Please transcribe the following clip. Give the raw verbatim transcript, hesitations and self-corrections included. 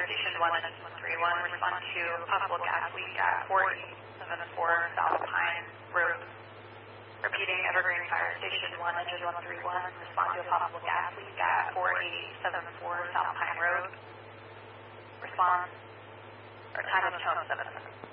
Station one, engine one three one, respond to possible gas leak at four eight seven four South Pine Road. Repeating, Evergreen Fire Station one, engine one three one, respond to a possible gas leak at four eight seven four South Pine Road. Response, or time of tone seven seven.